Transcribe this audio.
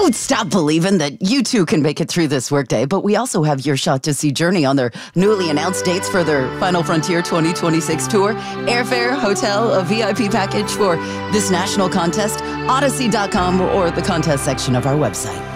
Don't stop believing that you too can make it through this workday, but we also have your shot to see Journey on their newly announced dates for their Final Frontier 2026 tour. Airfare, hotel, a VIP package for this national contest, Odyssey.com or the contest section of our website.